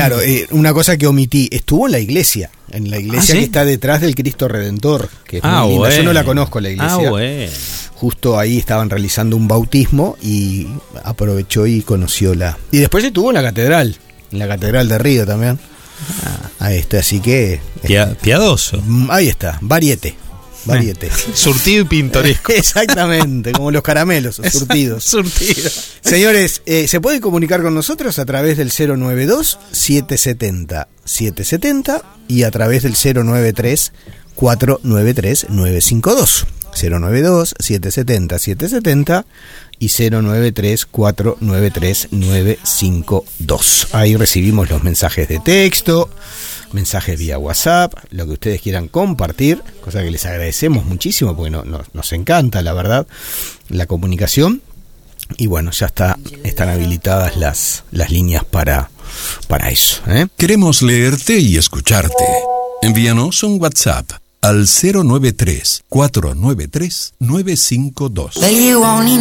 Claro, una cosa que omití, estuvo en la iglesia ¿sí? que está detrás del Cristo Redentor, que es muy linda. Yo no la conozco, la iglesia. Justo ahí estaban realizando un bautismo y aprovechó y conoció y después estuvo en la catedral de Río también. Así que piadoso. Ahí está, variete. Surtido y pintoresco. Exactamente, como los caramelos, surtidos. Señores, se pueden comunicar con nosotros a través del 092-770-770 y a través del 093-493-952. 092-770-770 y 093-493-952. Ahí recibimos los mensajes de texto, mensajes vía WhatsApp, lo que ustedes quieran compartir, cosa que les agradecemos muchísimo porque nos encanta, la verdad, la comunicación. Y bueno, ya están habilitadas las líneas para eso, ¿eh? Queremos leerte y escucharte. Envíanos un WhatsApp al 093-493-952.